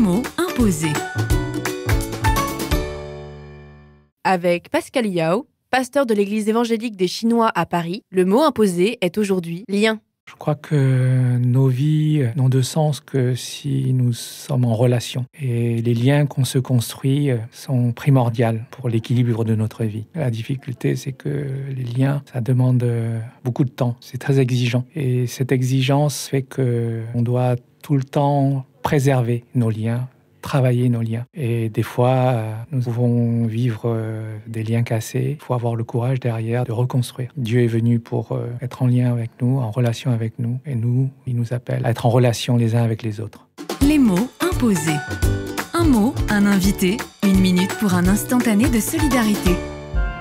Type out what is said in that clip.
mot imposé. Avec Pascal Yao, pasteur de l'église évangélique des Chinois à Paris, le mot imposé est aujourd'hui lien. Je crois que nos vies n'ont de sens que si nous sommes en relation. Et les liens qu'on se construit sont primordiaux pour l'équilibre de notre vie. La difficulté, c'est que les liens, ça demande beaucoup de temps. C'est très exigeant. Et cette exigence fait qu'on doit tout le temps préserver nos liens, travailler nos liens. Et des fois, nous pouvons vivre des liens cassés. Il faut avoir le courage derrière de reconstruire. Dieu est venu pour être en lien avec nous, en relation avec nous. Et nous, il nous appelle à être en relation les uns avec les autres. Les mots imposés. Un mot, un invité, 1 minute pour un instantané de solidarité.